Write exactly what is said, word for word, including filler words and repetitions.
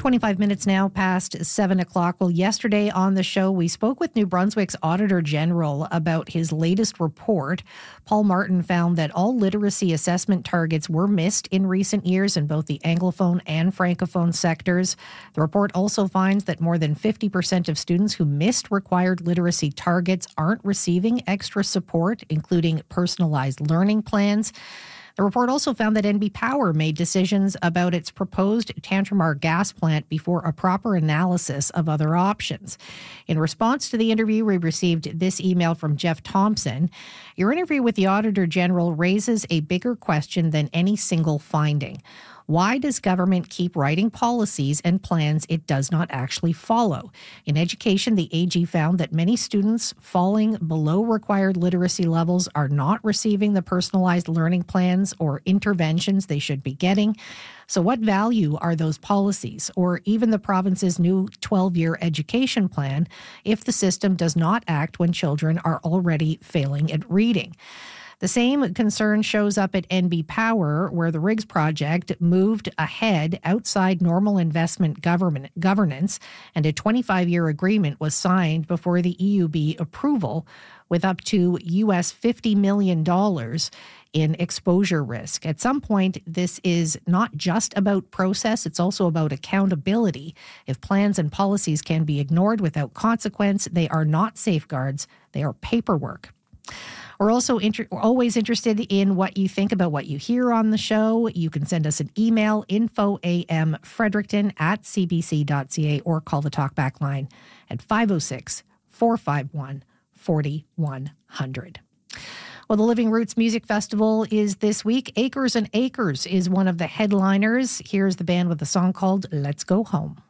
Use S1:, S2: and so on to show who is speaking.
S1: twenty-five minutes now past seven o'clock. Well, yesterday on the show, we spoke with New Brunswick's Auditor General about his latest report. Paul Martin found that all literacy assessment targets were missed in recent years in both the Anglophone and Francophone sectors. The report also finds that more than fifty percent of students who missed required literacy targets aren't receiving extra support, including personalized learning plans. The report also found that N B Power made decisions about its proposed Tantramar gas plant before a proper analysis of other options. In response to the interview, we received this email from Jeff Thompson. Your interview with the Auditor General raises a bigger question than any single finding. Why does government keep writing policies and plans it does not actually follow? In education, the A G found that many students falling below required literacy levels are not receiving the personalized learning plans or interventions they should be getting. So what value are those policies or even the province's new twelve-year education plan if the system does not act when children are already failing at reading? The same concern shows up at N B Power, where the Riggs project moved ahead outside normal investment government governance, and a twenty-five-year agreement was signed before the E U B approval, with up to U S fifty million dollars in exposure risk. At some point, this is not just about process, it's also about accountability. If plans and policies can be ignored without consequence, they are not safeguards, they are paperwork. We're also inter- we're always interested in what you think about what you hear on the show. You can send us an email, info am fredericton at cbc.ca, or call the talkback line at five oh six, four five one, four one zero zero. Well, the Living Roots Music Festival is this week. Acres and Acres is one of the headliners. Here's the band with a song called Let's Go Home.